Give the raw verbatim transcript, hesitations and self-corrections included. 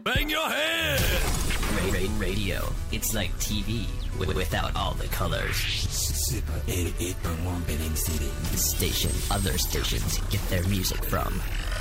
Bang your head! Ra- radio. It's like T V w- without all the colors. Super eighty-eight point one Benin City. The station other stations get their music from.